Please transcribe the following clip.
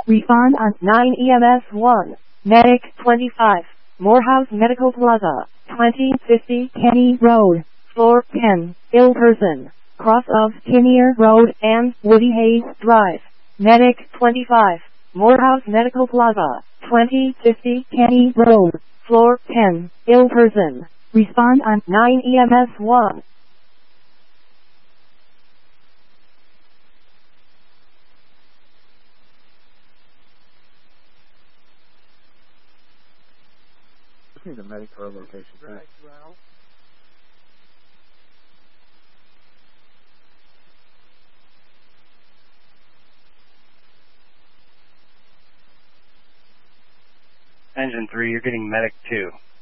Respond on 9 EMS 1. Medic 25. Morehouse Medical Plaza, 2050 Kenny Road, floor 10, ill person, cross of Kinnear Road and Woody Hayes Drive. Medic 25. Morehouse Medical Plaza, 2050 Kenny Road, floor 10, ill person. Respond on 9 EMS 1. Just need a medic for our location. Right, well. Engine 3, you're getting medic 2.